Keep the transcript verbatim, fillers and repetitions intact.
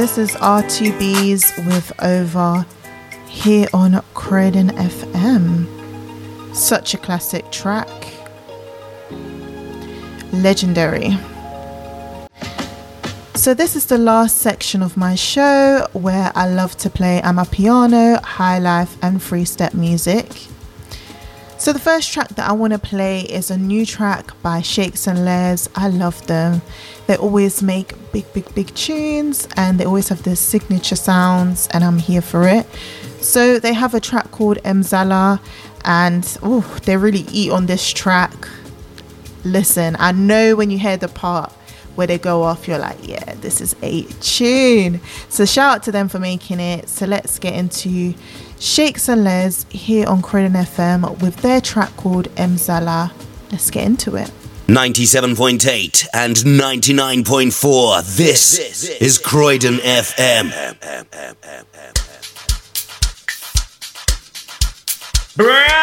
This is R two B's with Over here on Croydon F M. Such a classic track. Legendary. So this is the last section of my show where I love to play Amapiano, high life and free step music. So the first track that I want to play is a new track by Shakes and Les. I love them. They always make big, big, big tunes and they always have their signature sounds and I'm here for it. So they have a track called Mzala and oh, they really eat on this track. Listen, I know when you hear the part where they go off, you're like, yeah, this is a tune. So shout out to them for making it. So let's get into Shakes and Les here on Croydon F M with their track called Mzala. Let's get into it. ninety-seven point eight and ninety-nine point four. This, this is Croydon F M. Bruh!